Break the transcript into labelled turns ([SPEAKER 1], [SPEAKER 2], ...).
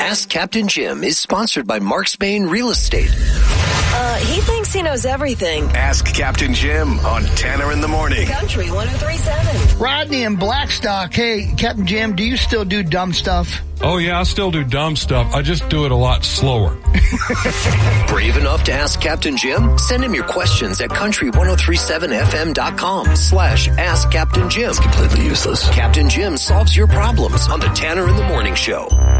[SPEAKER 1] Ask Captain Jim is sponsored by Mark Spain Real Estate.
[SPEAKER 2] He thinks he knows everything.
[SPEAKER 3] Ask Captain Jim on Tanner in the Morning.
[SPEAKER 2] Country 103.7.
[SPEAKER 4] Rodney in Blackstock. Hey, Captain Jim, do you still do dumb stuff?
[SPEAKER 5] Oh, yeah, I still do dumb stuff. I just do it a lot slower.
[SPEAKER 1] Brave enough to ask Captain Jim? Send him your questions at country1037fm.com/ask Captain Jim.
[SPEAKER 3] It's completely useless.
[SPEAKER 1] Captain Jim solves your problems on the Tanner in the Morning Show.